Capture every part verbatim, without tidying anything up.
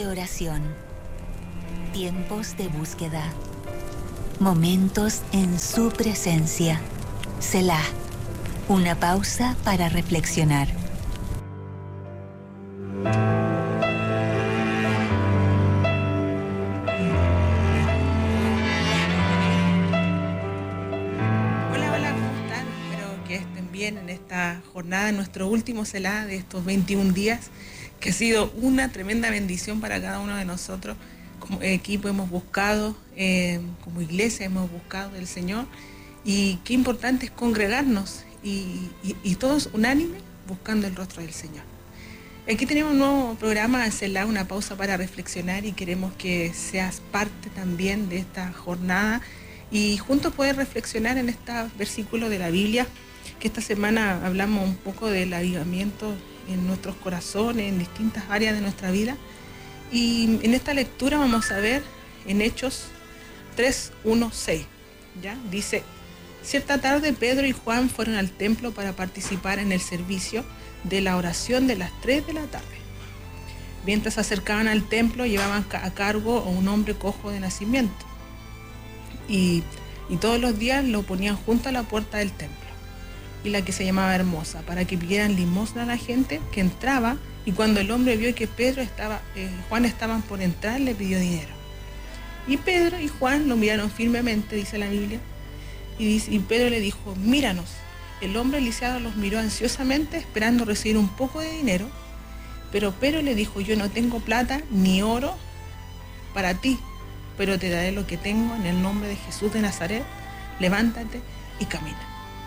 de oración, tiempos de búsqueda, momentos en su presencia. Selah, una pausa para reflexionar. En esta jornada, en nuestro último Selah de estos veintiún días, que ha sido una tremenda bendición para cada uno de nosotros. Como equipo hemos buscado, eh, como iglesia hemos buscado del Señor, y qué importante es congregarnos y, y, y todos unánimes buscando el rostro del Señor. Aquí tenemos un nuevo programa, Selah, una pausa para reflexionar, y queremos que seas parte también de esta jornada y juntos poder reflexionar en este versículo de la Biblia, que esta semana hablamos un poco del avivamiento en nuestros corazones, en distintas áreas de nuestra vida. Y en esta lectura vamos a ver en Hechos tres, uno, seis. ¿Ya? Dice: cierta tarde Pedro y Juan fueron al templo para participar en el servicio de la oración de las tres de la tarde. Mientras se acercaban al templo, llevaban a cargo a un hombre cojo de nacimiento. Y, y todos los días lo ponían junto a la puerta del templo, y la que se llamaba Hermosa, para que pidieran limosna a la gente que entraba, y cuando el hombre vio que Pedro estaba, eh, Juan estaban por entrar, le pidió dinero. Y Pedro y Juan lo miraron firmemente, dice la Biblia, y, dice, y Pedro le dijo: míranos. El hombre lisiado los miró ansiosamente, esperando recibir un poco de dinero, pero Pedro le dijo: yo no tengo plata ni oro para ti, pero te daré lo que tengo. En el nombre de Jesús de Nazaret, levántate y camina.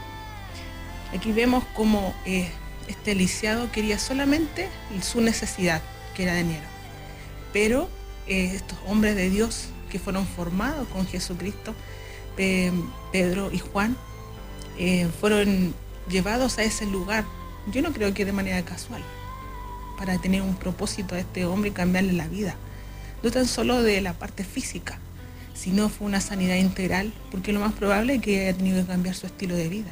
Aquí vemos cómo eh, este lisiado quería solamente su necesidad, que era dinero. Pero eh, estos hombres de Dios que fueron formados con Jesucristo, eh, Pedro y Juan, eh, fueron llevados a ese lugar. Yo no creo que de manera casual, para tener un propósito a este hombre y cambiarle la vida. No tan solo de la parte física, sino fue una sanidad integral, porque lo más probable es que haya tenido que cambiar su estilo de vida.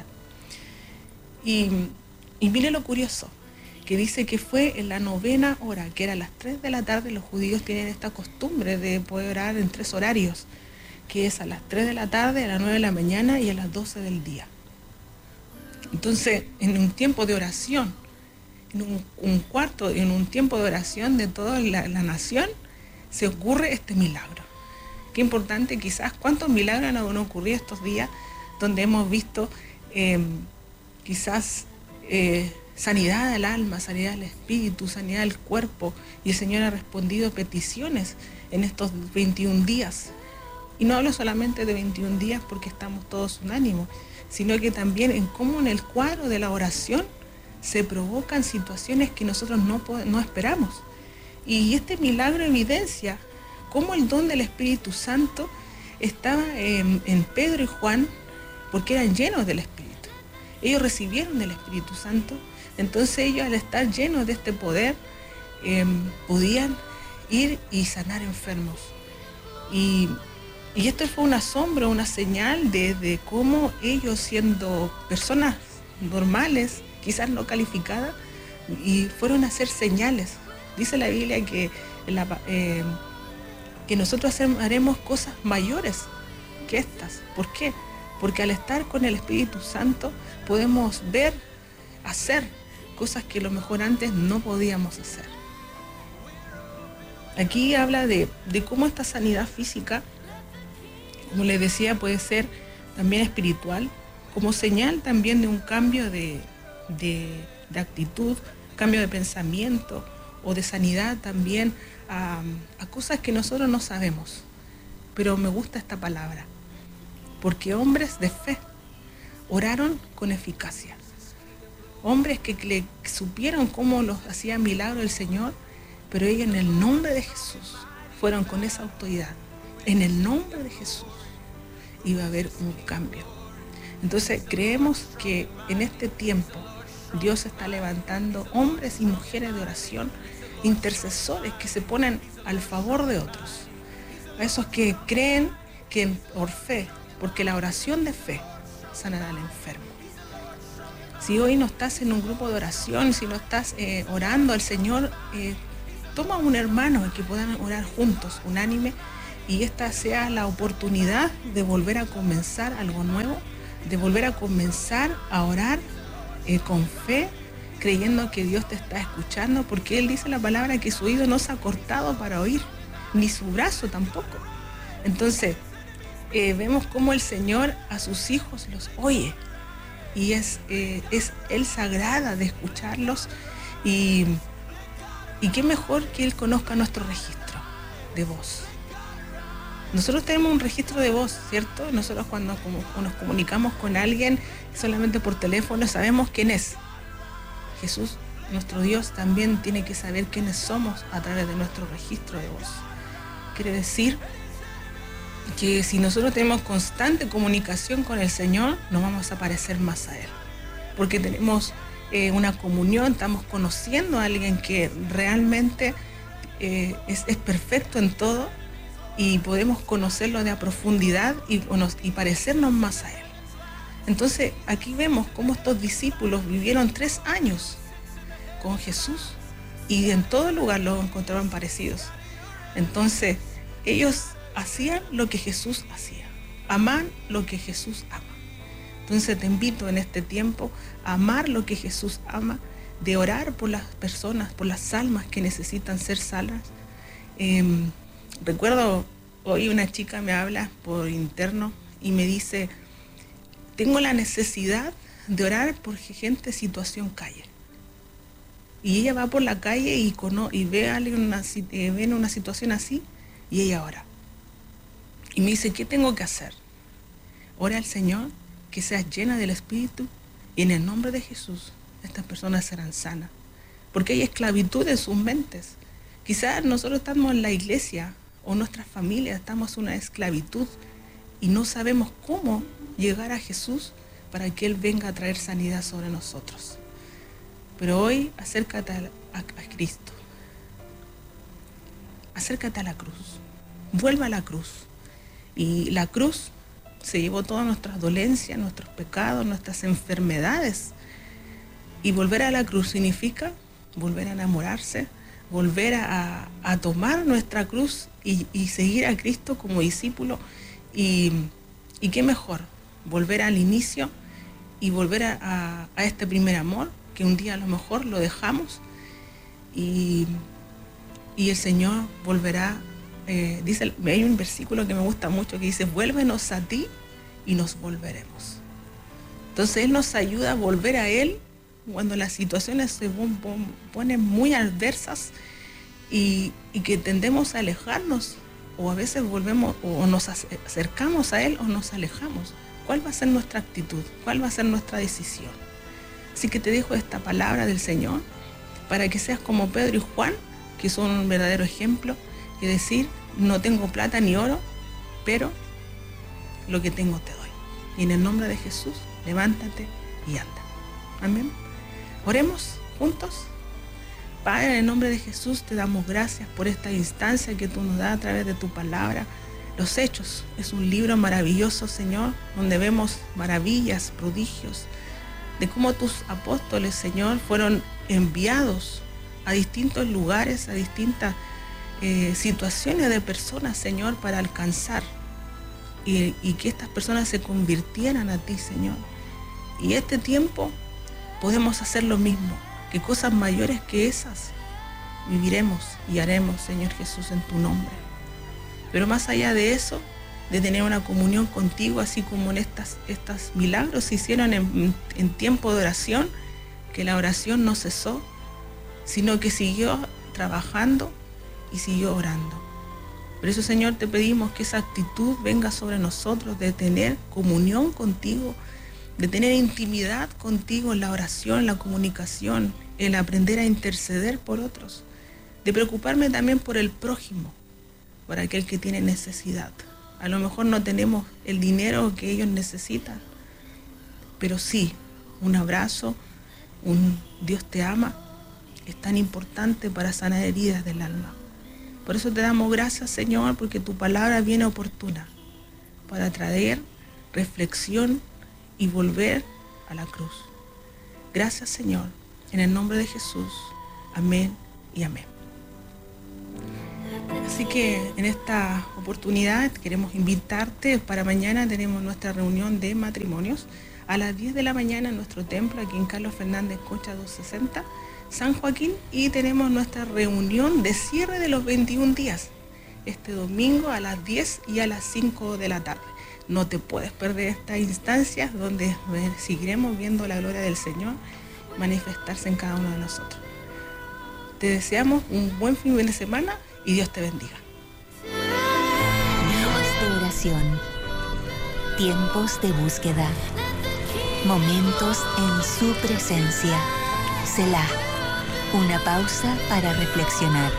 Y, y mire lo curioso, que dice que fue en la novena hora, que era a las tres de la tarde. Los judíos tienen esta costumbre de poder orar en tres horarios, que es a las tres de la tarde, a las nueve de la mañana y a las doce del día. Entonces, en un tiempo de oración, en un, un cuarto, en un tiempo de oración de toda la, la nación, se ocurre este milagro. Qué importante, quizás, cuántos milagros han ocurrido estos días, donde hemos visto eh, quizás eh, sanidad del alma, sanidad del espíritu, sanidad del cuerpo, y el Señor ha respondido peticiones en estos veintiún días. Y no hablo solamente de veintiún días porque estamos todos unánimos, sino que también en cómo en el cuadro de la oración se provocan situaciones que nosotros no, no esperamos. Y este milagro evidencia cómo el don del Espíritu Santo estaba en, en Pedro y Juan, porque eran llenos del Espíritu. Ellos recibieron del Espíritu Santo, entonces ellos, al estar llenos de este poder, eh, podían ir y sanar enfermos. Y, y esto fue un asombro, una señal de, de cómo ellos, siendo personas normales, quizás no calificadas, y fueron a hacer señales. Dice la Biblia que, la, eh, que nosotros haremos cosas mayores que estas. ¿Por qué? Porque al estar con el Espíritu Santo podemos ver, hacer cosas que a lo mejor antes no podíamos hacer. Aquí habla de, de cómo esta sanidad física, como les decía, puede ser también espiritual, como señal también de un cambio de, de, de actitud, cambio de pensamiento, o de sanidad también a, a cosas que nosotros no sabemos. Pero me gusta esta palabra, porque hombres de fe oraron con eficacia. Hombres que le supieron cómo los hacía milagro el Señor, pero ellos en el nombre de Jesús fueron con esa autoridad. En el nombre de Jesús iba a haber un cambio. Entonces creemos que en este tiempo Dios está levantando hombres y mujeres de oración, intercesores que se ponen al favor de otros. A esos que creen que por fe, porque la oración de fe sanará al enfermo. Si hoy no estás en un grupo de oración, si no estás eh, orando al Señor, eh, toma a un hermano que puedan orar juntos, unánime, y esta sea la oportunidad de volver a comenzar algo nuevo, de volver a comenzar a orar eh, con fe, creyendo que Dios te está escuchando, porque Él dice la palabra que su oído no se ha cortado para oír, ni su brazo tampoco. Entonces, eh, vemos cómo el Señor a sus hijos los oye, y es, eh, es Él sagrada de escucharlos, y, y qué mejor que Él conozca nuestro registro de voz. Nosotros tenemos un registro de voz, ¿cierto? Nosotros cuando nos comunicamos con alguien solamente por teléfono sabemos quién es. Jesús, nuestro Dios, también tiene que saber quiénes somos a través de nuestro registro de voz. Quiere decir que si nosotros tenemos constante comunicación con el Señor, nos vamos a parecer más a Él. Porque tenemos eh, una comunión, estamos conociendo a alguien que realmente eh, es, es perfecto en todo, y podemos conocerlo de a profundidad y, y parecernos más a Él. Entonces aquí vemos cómo estos discípulos vivieron tres años con Jesús y en todo lugar los encontraban parecidos. Entonces ellos hacían lo que Jesús hacía, amaban lo que Jesús ama. Entonces te invito en este tiempo a amar lo que Jesús ama, de orar por las personas, por las almas que necesitan ser salvas. Eh, recuerdo hoy una chica me habla por interno y me dice: tengo la necesidad de orar por gente en situación calle. Y ella va por la calle y, cono y ve, a alguien una, eh, ve en una situación así, y ella ora. Y me dice: ¿qué tengo que hacer? Ora al Señor, que seas llena del Espíritu, y en el nombre de Jesús estas personas serán sanas. Porque hay esclavitud en sus mentes. Quizás nosotros estamos en la iglesia o nuestras familias estamos en una esclavitud y no sabemos cómo llegar a Jesús para que Él venga a traer sanidad sobre nosotros. Pero hoy acércate a, a, a Cristo. Acércate a la cruz. Vuelve a la cruz. Y la cruz se llevó todas nuestras dolencias, nuestros pecados, nuestras enfermedades. Y volver a la cruz significa volver a enamorarse, volver a, a tomar nuestra cruz y, y seguir a Cristo como discípulo. Y, y qué mejor, volver al inicio y volver a, a, a este primer amor, que un día a lo mejor lo dejamos, y, y el Señor volverá. Eh, dice, hay un versículo que me gusta mucho que dice: vuélvenos a ti y nos volveremos. Entonces Él nos ayuda a volver a Él cuando las situaciones se ponen muy adversas y, y que tendemos a alejarnos, o a veces volvemos o nos acercamos a Él o nos alejamos. ¿Cuál va a ser nuestra actitud? ¿Cuál va a ser nuestra decisión? Así que te dejo esta palabra del Señor para que seas como Pedro y Juan, que son un verdadero ejemplo, y decir: no tengo plata ni oro, pero lo que tengo te doy. Y en el nombre de Jesús, levántate y anda. Amén. Oremos juntos. Padre, en el nombre de Jesús te damos gracias por esta instancia que tú nos das a través de tu palabra. Los Hechos es un libro maravilloso, Señor, donde vemos maravillas, prodigios, de cómo tus apóstoles, Señor, fueron enviados a distintos lugares, a distintas eh, situaciones de personas, Señor, para alcanzar y, y que estas personas se convirtieran a ti, Señor. Y este tiempo podemos hacer lo mismo, que cosas mayores que esas viviremos y haremos, Señor Jesús, en tu nombre. Pero más allá de eso, de tener una comunión contigo, así como en estas, estos milagros se hicieron en, en tiempo de oración, que la oración no cesó, sino que siguió trabajando y siguió orando. Por eso, Señor, te pedimos que esa actitud venga sobre nosotros, de tener comunión contigo, de tener intimidad contigo en la oración, en la comunicación, en aprender a interceder por otros, de preocuparme también por el prójimo, por aquel que tiene necesidad. A lo mejor no tenemos el dinero que ellos necesitan, pero sí, un abrazo, un Dios te ama, es tan importante para sanar heridas del alma. Por eso te damos gracias, Señor, porque tu palabra viene oportuna para traer reflexión y volver a la cruz. Gracias, Señor, en el nombre de Jesús. Amén y amén. Así que en esta oportunidad queremos invitarte. Para mañana tenemos nuestra reunión de matrimonios a las diez de la mañana en nuestro templo aquí en Carlos Fernández Concha doscientos sesenta, San Joaquín, y tenemos nuestra reunión de cierre de los veintiún días este domingo a las diez y a las cinco de la tarde. No te puedes perder estas instancias donde seguiremos viendo la gloria del Señor manifestarse en cada uno de nosotros. Te deseamos un buen fin de semana y Dios te bendiga. Días de oración, tiempos de búsqueda, momentos en su presencia. Selah, una pausa para reflexionar.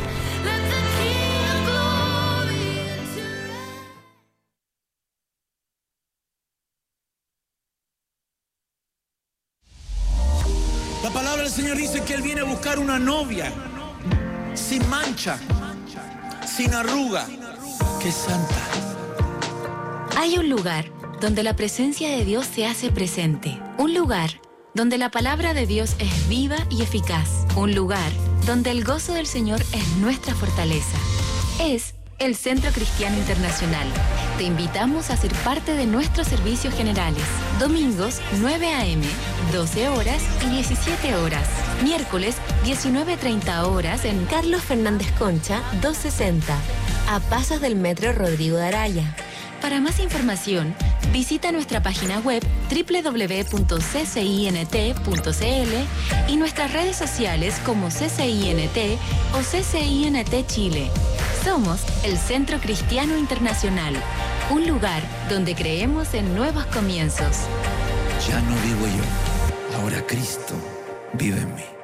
La palabra del Señor dice que Él viene a buscar una novia sin mancha, sin arruga, que es santa. Hay un lugar donde la presencia de Dios se hace presente. Un lugar donde la palabra de Dios es viva y eficaz. Un lugar donde el gozo del Señor es nuestra fortaleza. Es el Centro Cristiano Internacional. Te invitamos a ser parte de nuestros servicios generales. Domingos, nueve a eme, doce horas y diecisiete horas. Miércoles, diecinueve treinta horas en Carlos Fernández Concha, doscientos sesenta, a pasos del Metro Rodrigo de Araya. Para más información, visita nuestra página web doble u doble u doble u punto c c i n t punto c l y nuestras redes sociales como C C I N T o C C I N T Chile. Somos el Centro Cristiano Internacional, un lugar donde creemos en nuevos comienzos. Ya no vivo yo, ahora Cristo vive en mí.